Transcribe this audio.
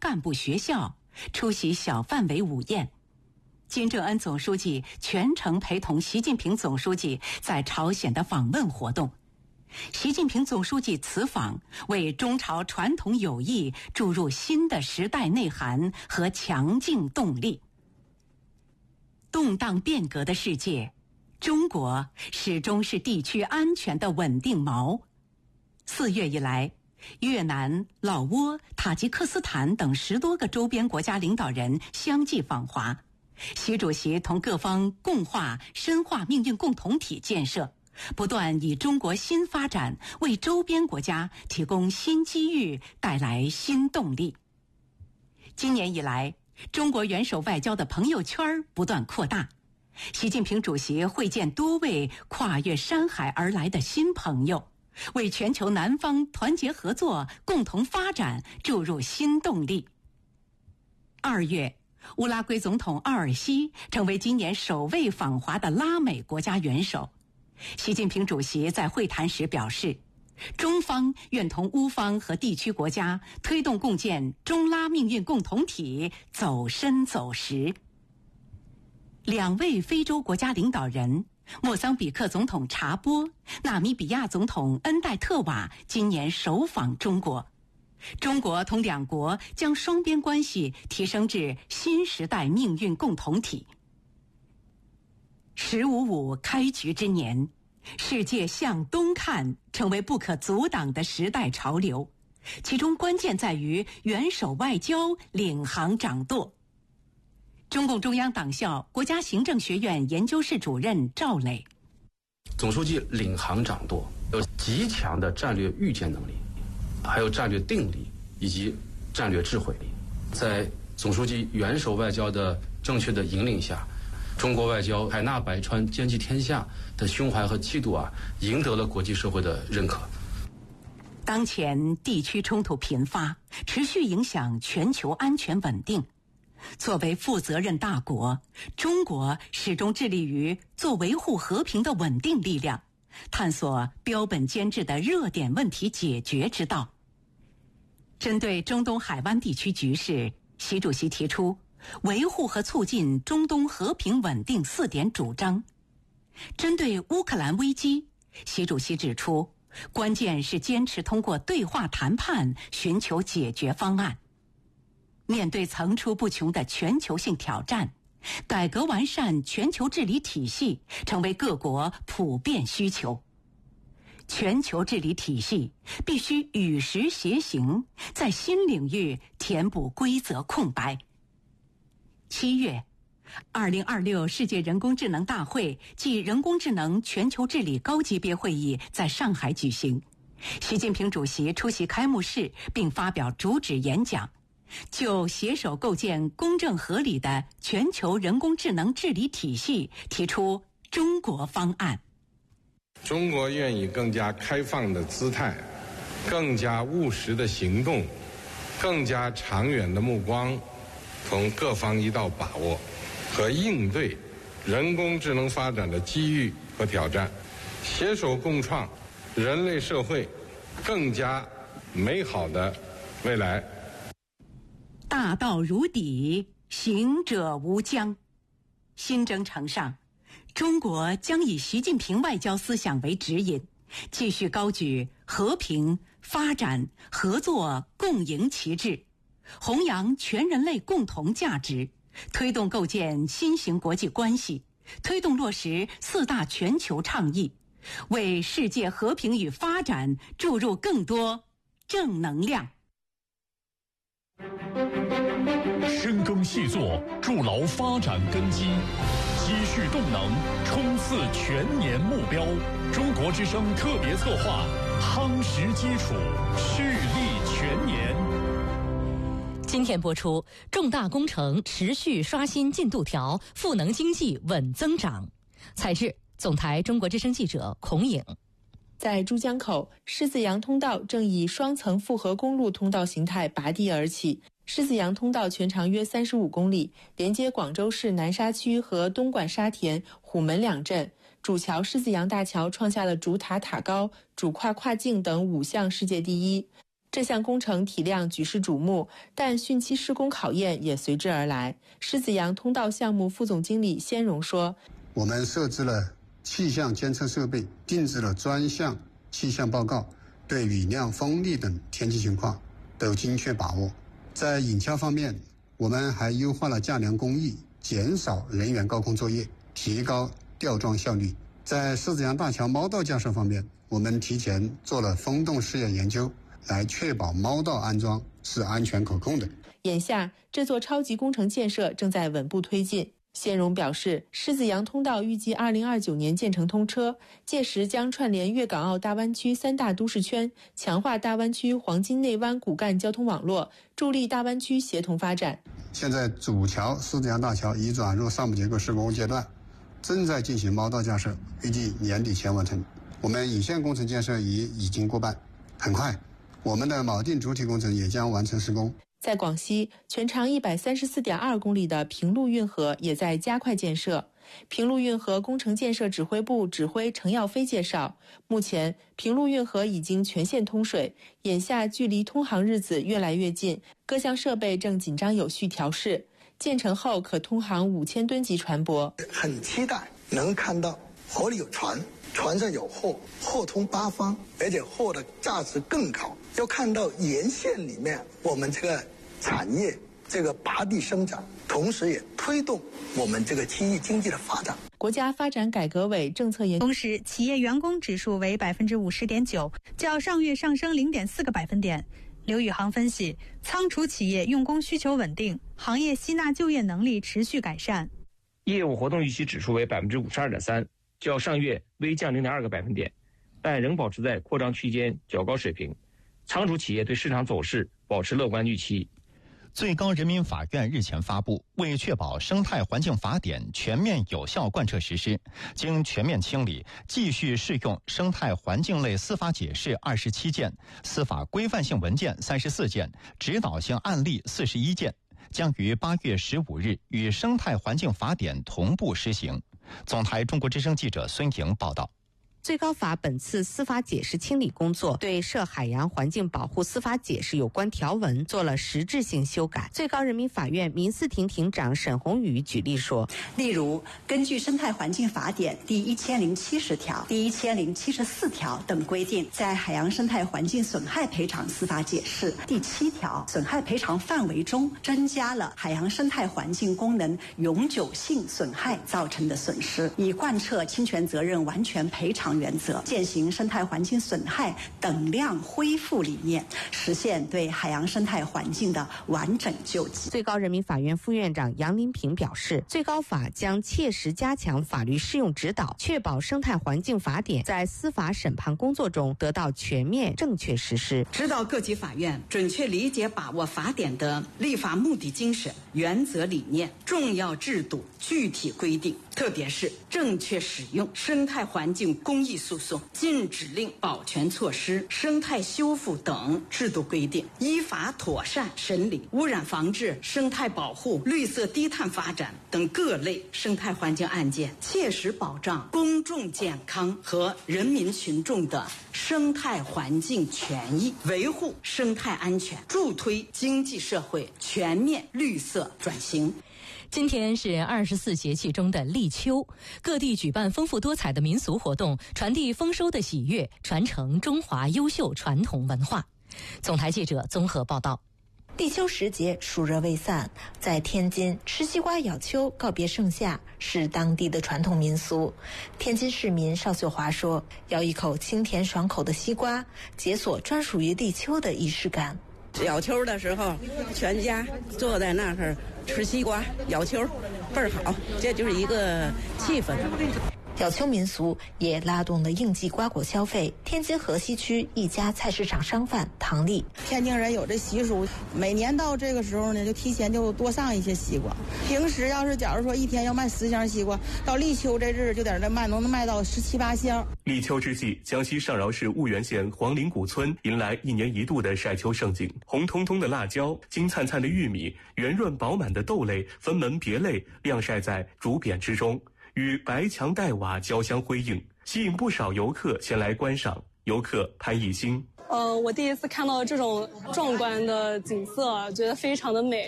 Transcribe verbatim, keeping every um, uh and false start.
干部学校出席小范围午宴。金正恩总书记全程陪同习近平总书记在朝鲜的访问活动。习近平总书记此访为中朝传统友谊注入新的时代内涵和强劲动力。动荡变革的世界，中国始终是地区安全的稳定锚。四月以来，越南、老挝、塔吉克斯坦等十多个周边国家领导人相继访华。习主席同各方共话深化命运共同体建设，不断以中国新发展为周边国家提供新机遇，带来新动力。今年以来，中国元首外交的朋友圈不断扩大，习近平主席会见多位跨越山海而来的新朋友，为全球南方团结合作、共同发展注入新动力。二月，乌拉圭总统奥尔西成为今年首位访华的拉美国家元首。习近平主席在会谈时表示，中方愿同乌方和地区国家推动共建中拉命运共同体走深走实。两位非洲国家领导人，莫桑比克总统查波、纳米比亚总统恩戴特瓦今年首访中国。中国同两国将双边关系提升至新时代命运共同体。十五五开局之年，世界向东看成为不可阻挡的时代潮流，其中关键在于元首外交领航掌舵。中共中央党校国家行政学院研究室主任赵磊， 总书记领航掌舵，有极强的战略预见能力，还有战略定力以及战略智慧力。在总书记元首外交的正确的引领下，中国外交海纳百川、兼济天下的胸怀和气度啊，赢得了国际社会的认可。 当前地区冲突频发，持续影响全球安全稳定。作为负责任大国，中国始终致力于做维护和平的稳定力量，探索标本兼治的热点问题解决之道。针对中东海湾地区局势，习主席提出维护和促进中东和平稳定四点主张。针对乌克兰危机，习主席指出，关键是坚持通过对话谈判寻求解决方案。面对层出不穷的全球性挑战，改革完善全球治理体系成为各国普遍需求。全球治理体系必须与时偕行，在新领域填补规则空白。七月，二零二六世界人工智能大会暨人工智能全球治理高级别会议在上海举行，习近平主席出席开幕式并发表主旨演讲，就携手构建公正合理的全球人工智能治理体系提出中国方案。 中国愿以更加开放的姿态、更加务实的行动、更加长远的目光，从各方一道把握和应对人工智能发展的机遇和挑战，携手共创人类社会更加美好的未来。 大道如砥，行者无疆。新征程上，中国将以习近平外交思想为指引，继续高举和平、发展、合作、共赢旗帜，弘扬全人类共同价值，推动构建新型国际关系，推动落实四大全球倡议，为世界和平与发展注入更多正能量。 深耕细作，筑牢发展根基，积蓄动能，冲刺全年目标。中国之声特别策划，夯实基础，蓄力全年。 今天播出，重大工程持续刷新进度条，赋能经济稳增长。采制总台中国之声记者孔颖。 在珠江口，狮子洋通道正以双层复合公路通道形态拔地而起。狮子洋通道全长约三十五公里，连接广州市南沙区和东莞沙田、虎门两镇。主桥狮子洋大桥创下了主塔塔高、主跨跨境等五项世界第一。 这项工程体量举世瞩目，但汛期施工考验也随之而来。狮子洋通道项目副总经理先荣说：“ 我们设置了气象监测设备，定制了专项气象报告，对雨量、风力等天气情况都精确把握。在引桥方面，我们还优化了架梁工艺，减少人员高空作业，提高吊装效率。在狮子洋大桥猫道架设方面，我们提前做了风洞试验研究，来确保猫道安装是安全可控的。” 眼下，这座超级工程建设正在稳步推进。先荣表示，狮子洋通道预计二零二九年建成通车，届时将串联粤港澳大湾区三大都市圈，强化大湾区黄金内湾骨干交通网络，助力大湾区协同发展。 现在主桥狮子洋大桥已转入上部结构施工阶段，正在进行猫道架设，预计年底前完成。我们引线工程建设已已经过半，很快，我们的锚定主体工程也将完成施工。 在广西，全长一百三十四点二公里的平陆运河也在加快建设。平陆运河工程建设指挥部指挥程耀飞介绍，目前平陆运河已经全线通水，眼下距离通航日子越来越近，各项设备正紧张有序调试，建成后可通航五千吨级船舶。 很期待能看到河里有船，船上有货，货通八方，而且货的价值更高。要看到沿线里面我们这个产业这个拔地生长，同时也推动我们这个区域经济的发展。 国家发展改革委政策研同时，企业员工指数为百分之五十点九，较上月上升零点四个百分点。刘宇航分析，仓储企业用工需求稳定，行业吸纳就业能力持续改善。 业务活动预期指数为百分之五十二点三，较上月微降零点二个百分点，但仍保持在扩张区间较高水平。仓储企业对市场走势保持乐观预期。 最高人民法院日前发布，为确保生态环境法典全面有效贯彻实施，经全面清理，继续适用生态环境类司法解释二十七件、司法规范性文件三十四件、指导性案例四十一件，将于八月十五日与生态环境法典同步施行。总台中国之声记者孙莹报道。 最高法本次司法解释清理工作对涉海洋环境保护司法解释有关条文做了实质性修改。最高人民法院民事庭庭长沈宏宇举例说， 例如根据生态环境法典第一千零七十条、第一千零七十四条等规定，在海洋生态环境损害赔偿司法解释第七条损害赔偿范围中增加了海洋生态环境功能永久性损害造成的损失，以贯彻侵权责任完全赔偿原则，践行生态环境损害等量恢复理念，实现对海洋生态环境的完整救济。 最高人民法院副院长杨林平表示，最高法将切实加强法律适用指导，确保生态环境法典在司法审判工作中得到全面正确实施， 指导各级法院准确理解把握法典的立法目的精神、原则理念、重要制度、具体规定，特别是正确使用生态环境公益诉讼、禁止令、保全措施、生态修复等制度规定，依法妥善审理污染防治、生态保护、绿色低碳发展等各类生态环境案件，切实保障公众健康和人民群众的生态环境权益，维护生态安全，助推经济社会全面绿色转型。 今天是二十四节气中的立秋，各地举办丰富多彩的民俗活动，传递丰收的喜悦，传承中华优秀传统文化。总台记者综合报道。 立秋时节，暑热未散，在天津吃西瓜咬秋告别盛夏是当地的传统民俗。天津市民邵秀华说，咬一口清甜爽口的西瓜，解锁专属于立秋的仪式感。 咬秋的时候，全家坐在那儿吃西瓜咬秋，倍儿好，这就是一个气氛。 咬秋民俗也拉动了应季瓜果消费。天津河西区一家菜市场商贩唐丽， 天津人有这习俗，每年到这个时候呢，就提前就多上一些西瓜。平时要是假如说一天要卖十箱西瓜，到立秋这日就在这卖，能卖到十七八箱。 立秋之际，江西上饶市婺源县黄陵古村迎来一年一度的晒秋盛景，红彤彤的辣椒、金灿灿的玉米、圆润饱满的豆类分门别类晾晒在竹匾之中，与白墙黛瓦交相辉映，吸引不少游客前来观赏。游客潘艺兴， 呃，我第一次看到这种壮观的景色，觉得非常的美。